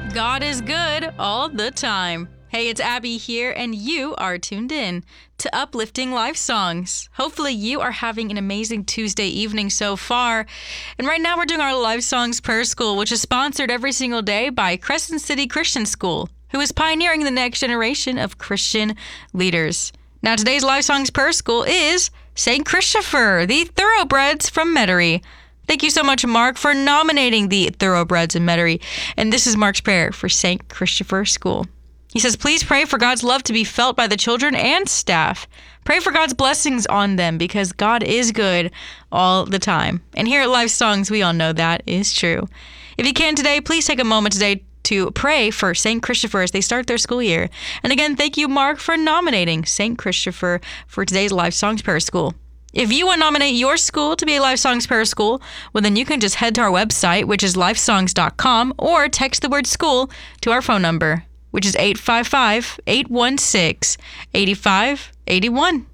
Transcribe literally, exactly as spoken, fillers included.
God is good all the time. Hey, it's Abby here, and you are tuned in to Uplifting Life Songs. Hopefully you are having an amazing Tuesday evening so far. And right now we're doing our Life Songs Prayer School, which is sponsored every single day by Crescent City Christian School, who is pioneering the next generation of Christian leaders. Now today's Life Songs Prayer School is Saint Christopher, the Thoroughbreds from Metairie. Thank you so much, Mark, for nominating the Thoroughbreds in Metairie. And this is Mark's prayer for Saint Christopher School. He says, please pray for God's love to be felt by the children and staff. Pray for God's blessings on them because God is good all the time. And here at Life Songs, we all know that is true. If you can today, please take a moment today to pray for Saint Christopher as they start their school year. And again, thank you, Mark, for nominating Saint Christopher for today's Life Songs Prayer School. If you want to nominate your school to be a Life Songs Prayer School, well, then you can just head to our website, which is life songs dot com, or text the word school to our phone number, which is eight five five, eight one six, eight five eight one.